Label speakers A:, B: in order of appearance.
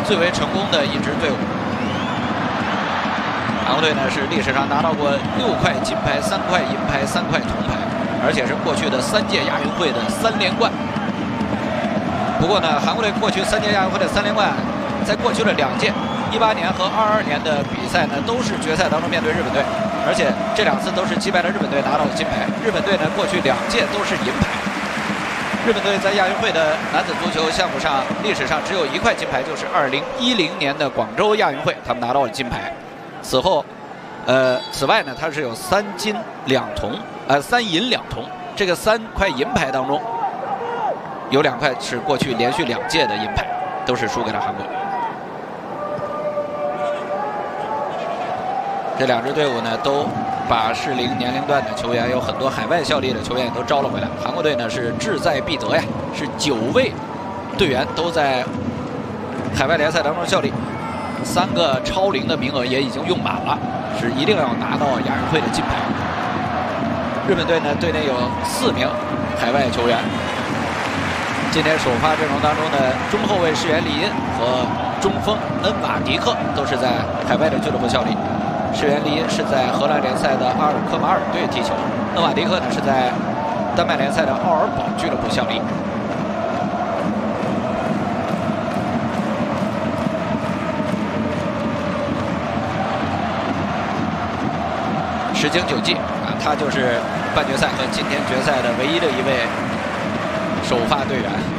A: 最为成功的一支队伍。韩国队呢是历史上拿到过6块金牌、3块银牌、3块铜牌，而且是过去的3届亚运会的3连冠。不过呢，韩国队过去3届亚运会的3连冠，在过去的2届，18年和22年的比赛呢，都是决赛当中面对日本队，而且这2次都是击败了日本队拿到了金牌。日本队呢，过去2届都是银牌。日本队在亚运会的男子足球项目上，历史上只有1块金牌，就是2010年的广州亚运会，他们拿到了金牌。此后，此外呢，它是有3金2铜，3银2铜。这个3块银牌当中，有2块是过去连续2届的银牌，都是输给了韩国。这2支队伍呢，都把适龄年龄段的球员，有很多海外效力的球员都招了回来。韩国队呢是志在必得呀，是9位队员都在海外联赛当中效力，3个超龄的名额也已经用满了，是一定要拿到亚运会的金牌。日本队呢队内有4名海外球员，今天首发阵容当中的中后卫石原里因和中锋恩瓦迪克都是在海外的俱乐部效力。石原里因是在荷兰联赛的阿尔克马尔队踢球，恩瓦迪克呢是在丹麦联赛的奥尔堡俱乐部效力。实经久纪啊，他就是半决赛和今天决赛的唯一的一位首发队员。